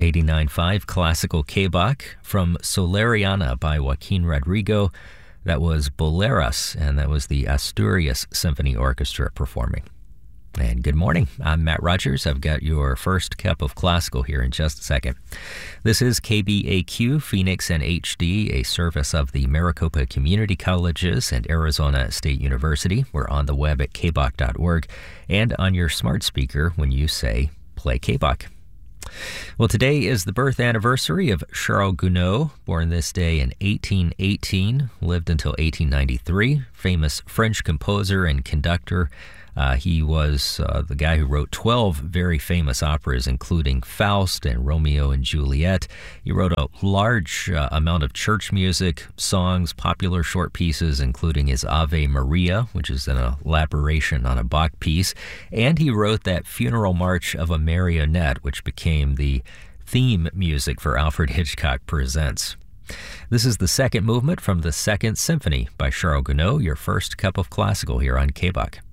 89.5 Classical K-Bach from Soleriana by Joaquin Rodrigo. That was Boleros, and that was the Asturias Symphony Orchestra performing. And good morning, I'm Matt Rogers. I've got your first cup of classical here in just a second. This is KBAQ Phoenix and HD, a service of the Maricopa Community Colleges and Arizona State University. We're on the web at kbach.org and on your smart speaker when you say, play KBach. Well, today is the birth anniversary of Charles Gounod, born this day in 1818, lived until 1893, famous French composer and conductor. He was the guy who wrote 12 very famous operas, including Faust and Romeo and Juliet. He wrote a large amount of church music, songs, popular short pieces, including his Ave Maria, which is an elaboration on a Bach piece. And he wrote that funeral march of a marionette, which became the theme music for Alfred Hitchcock Presents. This is the second movement from the Second Symphony by Charles Gounod, your first cup of classical here on KBach.